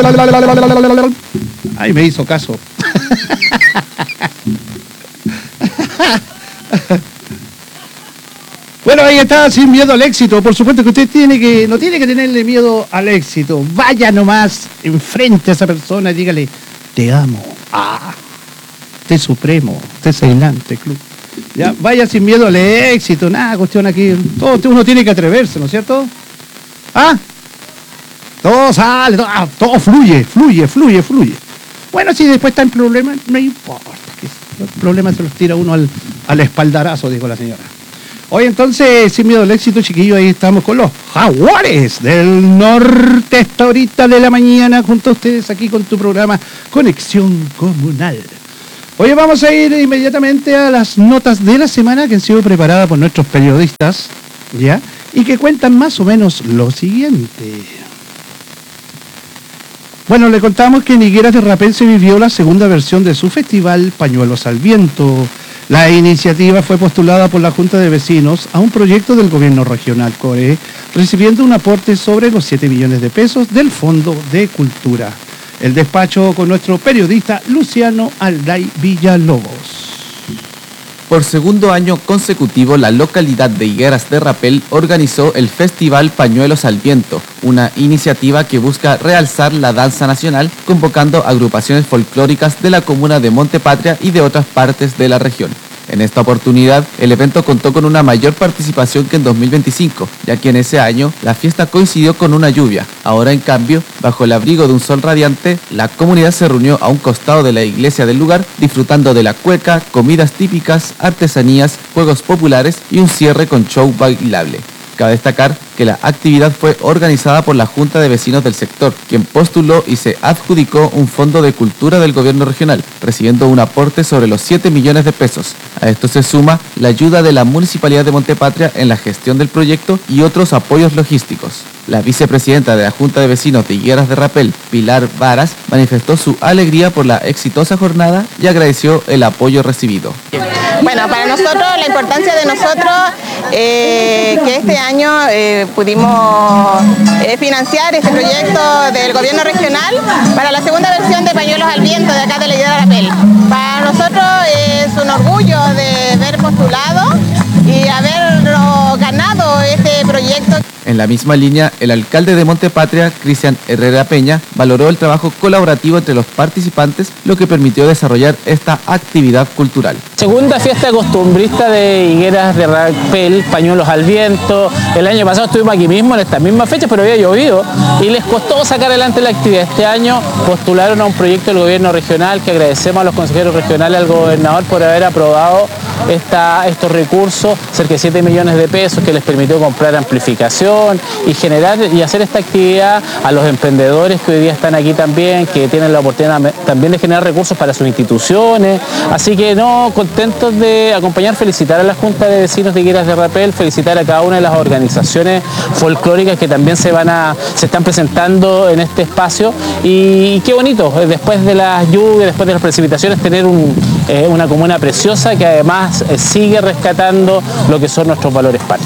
Ay, me hizo caso. Bueno, ahí está, sin miedo al éxito. Por supuesto que usted no tiene que tenerle miedo al éxito. Vaya nomás enfrente a esa persona y dígale, te amo. Te supremo, te ceilante, club. Ya, vaya sin miedo al éxito. Nada, cuestión aquí. Uno tiene que atreverse, ¿no es cierto? Todo sale, todo fluye. Bueno, si después está en problemas, no importa. Los problemas se los tira uno al espaldarazo, dijo la señora. Hoy entonces, sin miedo al éxito, chiquillos, ahí estamos con los Jaguares del Norte esta horita de la mañana, junto a ustedes aquí con tu programa Conexión Comunal. Hoy vamos a ir inmediatamente a las notas de la semana que han sido preparadas por nuestros periodistas, ¿ya? Y que cuentan más o menos lo siguiente. Bueno, le contamos que en Higueras de Rapel se vivió la segunda versión de su festival Pañuelos al Viento. La iniciativa fue postulada por la Junta de Vecinos a un proyecto del gobierno regional CORE, recibiendo un aporte sobre los 7 millones de pesos del Fondo de Cultura. El despacho con nuestro periodista Luciano Alday Villalobos. Por segundo año consecutivo, la localidad de Higueras de Rapel organizó el Festival Pañuelos al Viento, una iniciativa que busca realzar la danza nacional, convocando agrupaciones folclóricas de la comuna de Montepatria y de otras partes de la región. En esta oportunidad, el evento contó con una mayor participación que en 2025, ya que en ese año la fiesta coincidió con una lluvia. Ahora, en cambio, bajo el abrigo de un sol radiante, la comunidad se reunió a un costado de la iglesia del lugar, disfrutando de la cueca, comidas típicas, artesanías, juegos populares y un cierre con show bailable. Cabe destacar que la actividad fue organizada por la Junta de Vecinos del sector, quien postuló y se adjudicó un fondo de cultura del gobierno regional, recibiendo un aporte sobre los 7 millones de pesos. A esto se suma la ayuda de la Municipalidad de Montepatria en la gestión del proyecto y otros apoyos logísticos. La vicepresidenta de la Junta de Vecinos de Higueras de Rapel, Pilar Varas, manifestó su alegría por la exitosa jornada y agradeció el apoyo recibido. Bueno, para nosotros, la importancia de nosotros, que este año pudimos financiar este proyecto del gobierno regional para la segunda versión de Pañuelos al Viento de acá de la Higuera de Rapel. Para nosotros es un orgullo de haber postulado y haberlo ganado este proyecto. En la misma línea, el alcalde de Montepatria, Cristian Herrera Peña, valoró el trabajo colaborativo entre los participantes, lo que permitió desarrollar esta actividad cultural. Segunda fiesta costumbrista de Higueras de Rapel, Pañuelos al Viento. El año pasado estuvimos aquí mismo en estas mismas fechas, pero había llovido y les costó sacar adelante la actividad. Este año postularon a un proyecto del gobierno regional, que agradecemos a los consejeros regionales, al gobernador por haber aprobado estos recursos, cerca de 7 millones de pesos, que les permitió comprar amplificación y generar y hacer esta actividad a los emprendedores que hoy día están aquí también, que tienen la oportunidad también de generar recursos para sus instituciones. Así que contentos de acompañar, felicitar a la Junta de Vecinos de Higueras de Rapel, felicitar a cada una de las organizaciones folclóricas que también se están presentando en este espacio. Y qué bonito, después de las lluvias, después de las precipitaciones, tener una comuna preciosa que además sigue rescatando lo que son nuestros valores patrios.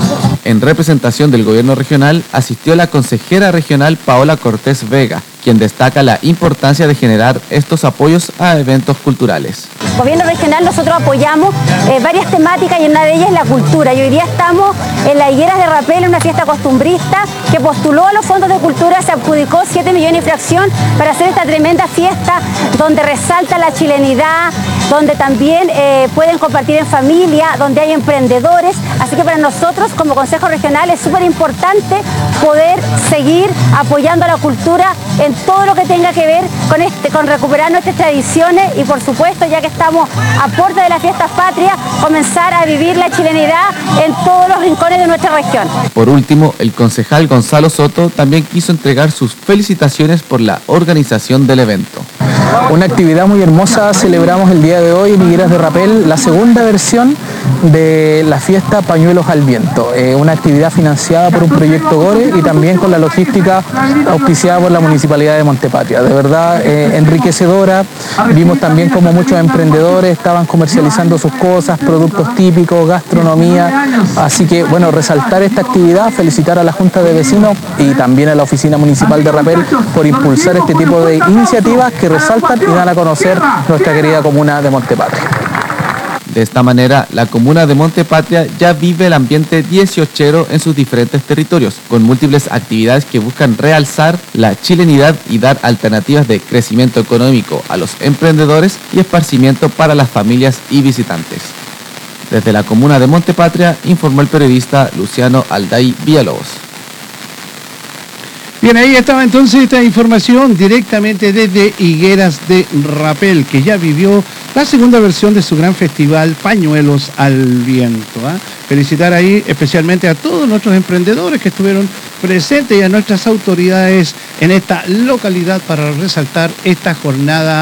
En representación del gobierno regional asistió la consejera regional Paola Cortés Vega, quien destaca la importancia de generar estos apoyos a eventos culturales. Gobierno regional, nosotros apoyamos varias temáticas y una de ellas es la cultura. Y hoy día estamos en las Higueras de Rapel, una fiesta costumbrista que postuló a los fondos de cultura, se adjudicó 7 millones y fracción para hacer esta tremenda fiesta donde resalta la chilenidad, donde también pueden compartir en familia, donde hay emprendedores. Así que para nosotros como Consejo Regional es súper importante poder seguir apoyando a la cultura en todo lo que tenga que ver con recuperar nuestras tradiciones y, por supuesto, ya que estamos a puerta de las fiestas patrias, comenzar a vivir la chilenidad en todos los rincones de nuestra región. Por último, el concejal Gonzalo Soto también quiso entregar sus felicitaciones por la organización del evento. Una actividad muy hermosa celebramos el día de hoy en Higueras de Rapel, la segunda versión de la fiesta Pañuelos al Viento, una actividad financiada por un proyecto GORE y también con la logística auspiciada por la Municipalidad de Montepatria. De verdad enriquecedora, vimos también como muchos emprendedores estaban comercializando sus cosas, productos típicos, gastronomía, así que bueno, resaltar esta actividad, felicitar a la Junta de Vecinos y también a la Oficina Municipal de Rapel por impulsar este tipo de iniciativas que resaltan y dan a conocer nuestra querida comuna de Montepatria. De esta manera, la comuna de Montepatria ya vive el ambiente 18ero en sus diferentes territorios, con múltiples actividades que buscan realzar la chilenidad y dar alternativas de crecimiento económico a los emprendedores y esparcimiento para las familias y visitantes. Desde la comuna de Montepatria, informó el periodista Luciano Alday Villalobos. Bien, ahí estaba entonces esta información directamente desde Higueras de Rapel, que ya vivió la segunda versión de su gran festival Pañuelos al Viento. Felicitar ahí especialmente a todos nuestros emprendedores que estuvieron presentes y a nuestras autoridades en esta localidad para resaltar esta jornada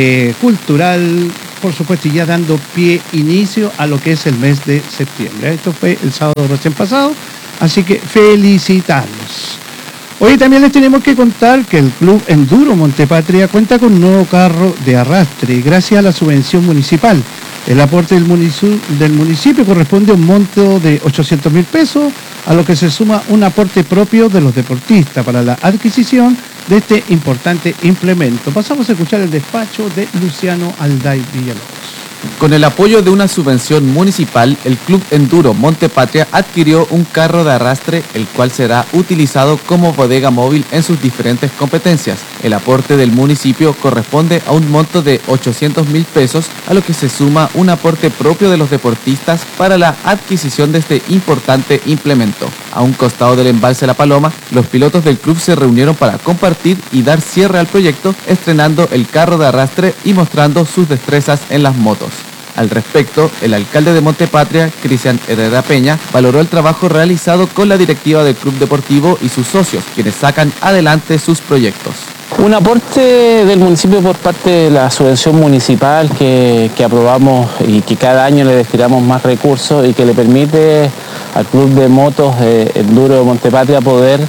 cultural, por supuesto, y ya dando inicio a lo que es el mes de septiembre. Esto fue el sábado recién pasado, así que felicitarlos. Hoy también les tenemos que contar que el Club Enduro Montepatria cuenta con un nuevo carro de arrastre gracias a la subvención municipal. El aporte del municipio corresponde a un monto de 800.000 pesos, a lo que se suma un aporte propio de los deportistas para la adquisición de este importante implemento. Pasamos a escuchar el despacho de Luciano Alday Villalobos. Con el apoyo de una subvención municipal, el Club Enduro Montepatria adquirió un carro de arrastre, el cual será utilizado como bodega móvil en sus diferentes competencias. El aporte del municipio corresponde a un monto de 800.000 pesos, a lo que se suma un aporte propio de los deportistas para la adquisición de este importante implemento. A un costado del embalse La Paloma, los pilotos del club se reunieron para compartir y dar cierre al proyecto, estrenando el carro de arrastre y mostrando sus destrezas en las motos. Al respecto, el alcalde de Montepatria, Cristian Herrera Peña, valoró el trabajo realizado con la directiva del club deportivo y sus socios, quienes sacan adelante sus proyectos. Un aporte del municipio por parte de la subvención municipal que aprobamos y que cada año le destinamos más recursos y que le permite al Club de Motos Enduro de Montepatria poder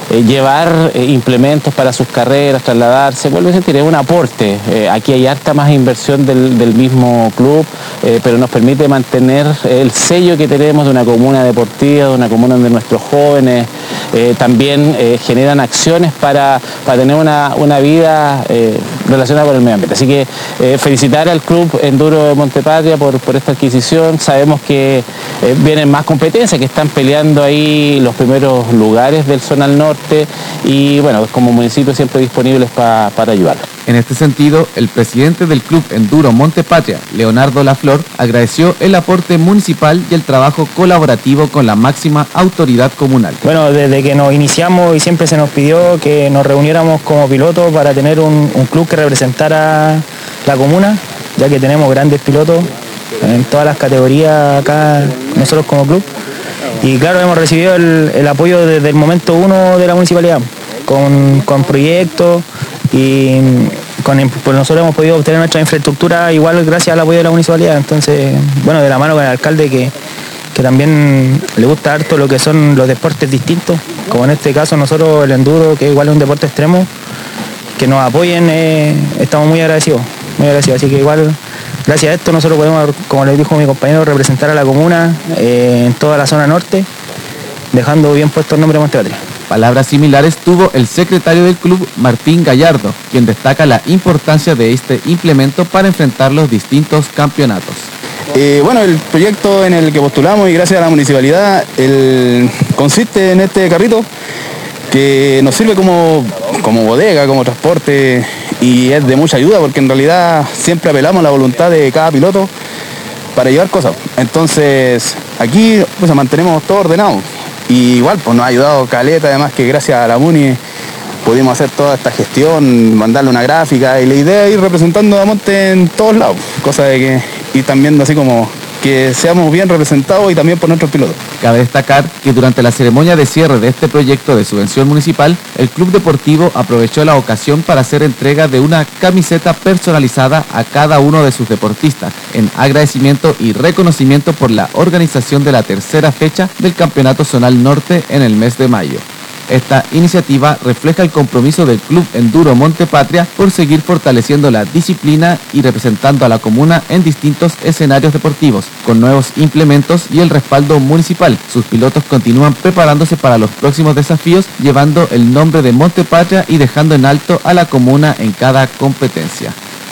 llevar implementos para sus carreras, trasladarse, vuelve a sentir, es un aporte. Aquí hay harta más inversión del mismo club, pero nos permite mantener el sello que tenemos de una comuna deportiva, de una comuna donde nuestros jóvenes también generan acciones para tener una vida relacionada con el medio ambiente. Así que felicitar al Club Enduro de Montepatria por esta adquisición. Sabemos que vienen más competencias, que están peleando ahí los primeros lugares del Zonal Norte y bueno, como municipio siempre disponibles para ayudar. En este sentido, el presidente del Club Enduro Montepatria, Leonardo Laflor, agradeció el aporte municipal y el trabajo colaborativo con la máxima autoridad comunal. Bueno, desde que nos iniciamos y siempre se nos pidió que nos reuniéramos como pilotos para tener un club que representara la comuna, ya que tenemos grandes pilotos en todas las categorías acá nosotros como club. Y claro, hemos recibido el apoyo desde el momento uno de la municipalidad, con proyectos y pues nosotros hemos podido obtener nuestra infraestructura igual gracias al apoyo de la municipalidad. Entonces, bueno, de la mano con el alcalde que también le gusta harto lo que son los deportes distintos, como en este caso nosotros el enduro, que igual es un deporte extremo, que nos apoyen, estamos muy agradecidos, así que igual gracias a esto nosotros podemos, como les dijo mi compañero, representar a la comuna en toda la zona norte, dejando bien puesto el nombre de Montepatria. Palabras similares tuvo el secretario del club, Martín Gallardo, quien destaca la importancia de este implemento para enfrentar los distintos campeonatos. Bueno, el proyecto en el que postulamos y gracias a la municipalidad consiste en este carrito que nos sirve como bodega, como transporte y es de mucha ayuda porque en realidad siempre apelamos a la voluntad de cada piloto para llevar cosas. Entonces aquí pues mantenemos todo ordenado y igual pues nos ha ayudado caleta, además que gracias a la Muni pudimos hacer toda esta gestión, mandarle una gráfica y la idea es ir representando a Monte en todos lados, cosa de que ir también así como que seamos bien representados y también por nuestros pilotos. Cabe destacar que durante la ceremonia de cierre de este proyecto de subvención municipal, el Club Deportivo aprovechó la ocasión para hacer entrega de una camiseta personalizada a cada uno de sus deportistas, en agradecimiento y reconocimiento por la organización de la tercera fecha del Campeonato Zonal Norte en el mes de mayo. Esta iniciativa refleja el compromiso del Club Enduro Montepatria por seguir fortaleciendo la disciplina y representando a la comuna en distintos escenarios deportivos, con nuevos implementos y el respaldo municipal. Sus pilotos continúan preparándose para los próximos desafíos, llevando el nombre de Montepatria y dejando en alto a la comuna en cada competencia.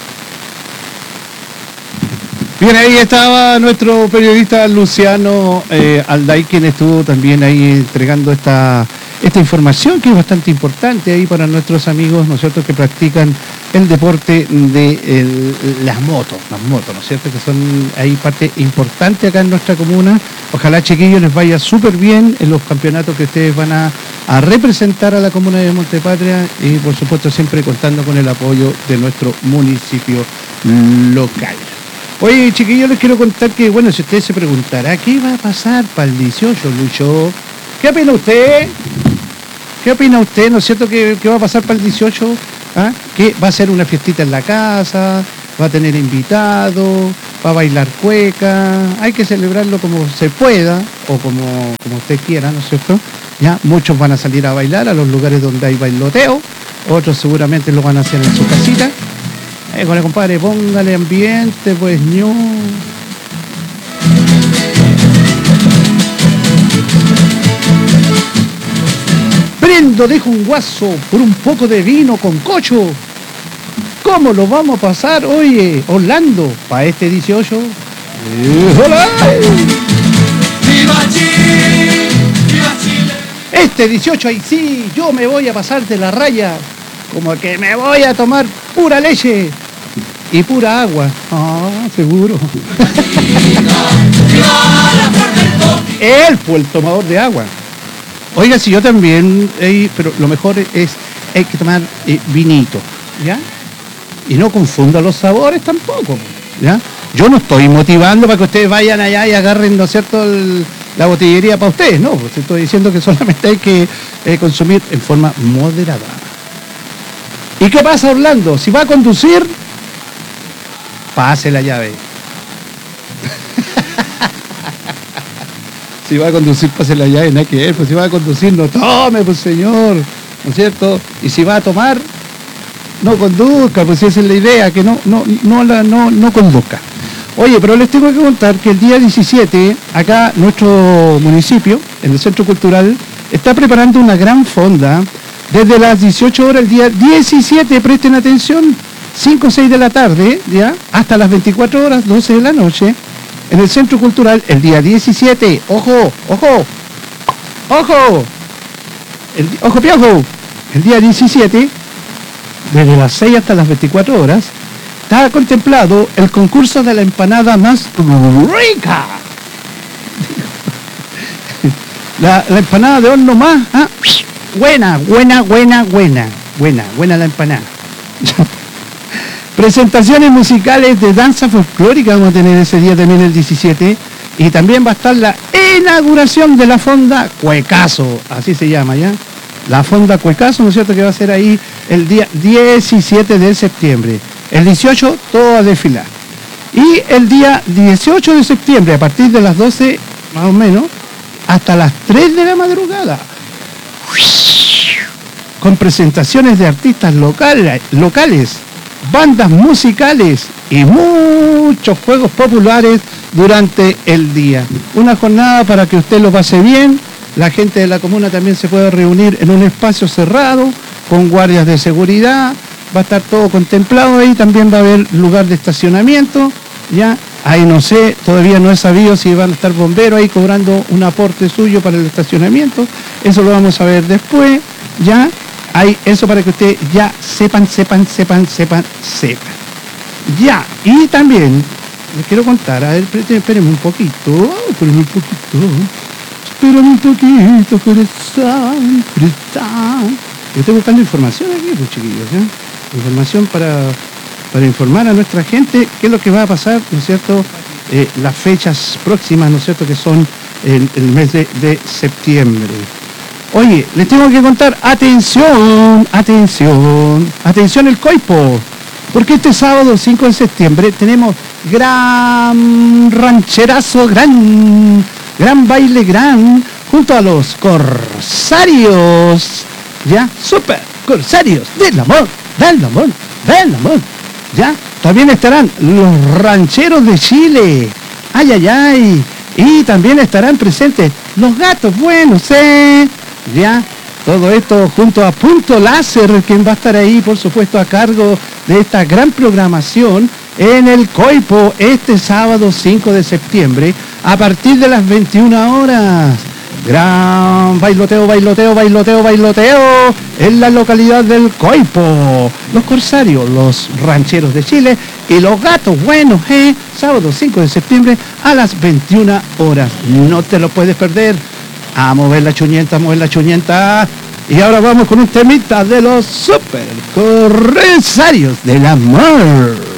Bien, ahí estaba nuestro periodista Luciano Alday, quien estuvo también ahí entregando esta información que es bastante importante ahí para nuestros amigos, ¿no es cierto?, que practican el deporte de las motos, ¿no es cierto?, que son ahí parte importante acá en nuestra comuna. Ojalá, chiquillos, les vaya súper bien en los campeonatos que ustedes van a representar a la comuna de Montepatria y, por supuesto, siempre contando con el apoyo de nuestro municipio local. Oye, chiquillos, les quiero contar que, bueno, si usted se preguntará, ¿qué va a pasar para el 18, Lucho? ¿Qué opina usted? ¿Qué opina usted? ¿No es cierto que va a pasar para el 18? ¿Ah? Que va a ser una fiestita en la casa, va a tener invitados, va a bailar cueca, hay que celebrarlo como se pueda o como usted quiera, ¿no es cierto? Ya, muchos van a salir a bailar a los lugares donde hay bailoteo, otros seguramente lo van a hacer en su casita. Compadre, póngale ambiente, pues no. Prendo, dejo un guaso por un poco de vino con cocho. ¿Cómo lo vamos a pasar, oye, Orlando, para este 18? ¡Hola! ¡Viva Chile! ¡Viva Chile! Este 18 ahí sí, yo me voy a pasar de la raya. Como que me voy a tomar pura leche y pura agua. Ah, seguro. Él fue el tomador de agua. Oiga, si yo también, pero lo mejor es, hay que tomar vinito, ¿ya? Y no confunda los sabores tampoco, ¿ya? Yo no estoy motivando para que ustedes vayan allá y agarren, ¿no es cierto?, la botillería para ustedes, no, pues estoy diciendo que solamente hay que consumir en forma moderada. ¿Y qué pasa, Orlando? Si va a conducir, pase la llave. Si va a conducir, pase la llave, no hay que ver. Pues si va a conducir, no tome, pues señor. ¿No es cierto? Y si va a tomar, no conduzca, pues esa es la idea, que no conduzca. Oye, pero les tengo que contar que el día 17, acá nuestro municipio, en el Centro Cultural, está preparando una gran fonda. Desde las 18 horas el día 17, presten atención, 5 o 6 de la tarde, ¿ya? Hasta las 24 horas, 12 de la noche, en el Centro Cultural, el día 17. ¡Ojo, ojo! ¡Ojo! ¡Ojo, piojo! El día 17, desde las 6 hasta las 24 horas, está contemplado el concurso de la empanada más rica. La empanada de horno más... ¿ah? Buena la empanada. Presentaciones musicales de danza folclórica vamos a tener ese día también el 17. Y también va a estar la inauguración de la fonda Cuecazo, así se llama ya. La fonda Cuecazo, ¿no es cierto?, que va a ser ahí el día 17 de septiembre. El 18 todo a desfilar. Y el día 18 de septiembre, a partir de las 12 más o menos, hasta las 3 de la madrugada, con presentaciones de artistas locales, bandas musicales y muchos juegos populares durante el día. Una jornada para que usted lo pase bien, la gente de la comuna también se puede reunir en un espacio cerrado, con guardias de seguridad, va a estar todo contemplado ahí, también va a haber lugar de estacionamiento, ya, ahí no sé, todavía no he sabido si van a estar bomberos ahí cobrando un aporte suyo para el estacionamiento, eso lo vamos a ver después, ya. Hay eso para que ustedes ya sepan. Ya, y también les quiero contar, a ver, espérenme un poquito, corazón. Yo estoy buscando información aquí, pues, chiquillos, ¿eh? Información para informar a nuestra gente qué es lo que va a pasar, ¿no es cierto?, las fechas próximas, ¿no es cierto?, que son el mes de septiembre. Oye, les tengo que contar, atención el Coipo, porque este sábado 5 de septiembre tenemos gran rancherazo, gran baile, junto a los corsarios, ¿ya? Super corsarios del amor, ¿ya? También estarán los rancheros de Chile, y también estarán presentes los gatos buenos, ¿ya? Todo esto junto a Punto Láser, quien va a estar ahí, por supuesto, a cargo de esta gran programación en el Coipo este sábado 5 de septiembre a partir de las 21 horas. Gran bailoteo en la localidad del Coipo. Los corsarios, los rancheros de Chile y los gatos buenos, sábado 5 de septiembre a las 21 horas. No te lo puedes perder. A mover la chuñenta. Y ahora vamos con un temita de los super corsarios del amor.